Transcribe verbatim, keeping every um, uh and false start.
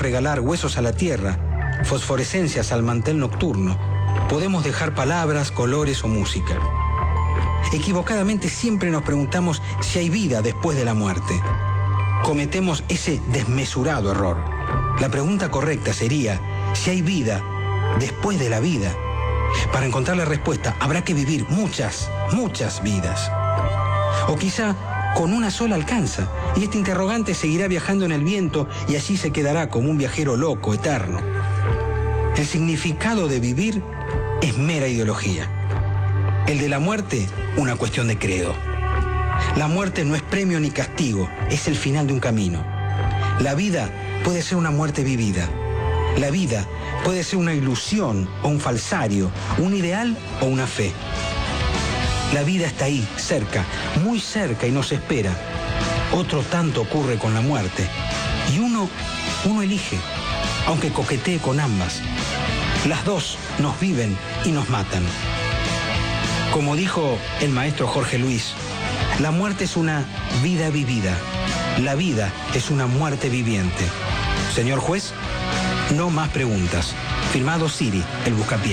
regalar huesos a la tierra, fosforescencias al mantel nocturno. Podemos dejar palabras, colores o música. Equivocadamente siempre nos preguntamos si hay vida después de la muerte. Cometemos ese desmesurado error. La pregunta correcta sería si hay vida después de la vida. Para encontrar la respuesta habrá que vivir muchas, muchas vidas. O quizá con una sola alcanza, y este interrogante seguirá viajando en el viento y allí se quedará como un viajero loco, eterno. El significado de vivir es mera ideología. El de la muerte, una cuestión de credo. La muerte no es premio ni castigo, es el final de un camino. La vida puede ser una muerte vivida. La vida puede ser una ilusión o un falsario, un ideal o una fe. La vida está ahí, cerca, muy cerca y nos espera. Otro tanto ocurre con la muerte. Y uno, uno elige, aunque coquetee con ambas. Las dos nos viven y nos matan. Como dijo el maestro Jorge Luis, la muerte es una vida vivida. La vida es una muerte viviente. Señor juez, no más preguntas. Firmado Siri, el buscapiés.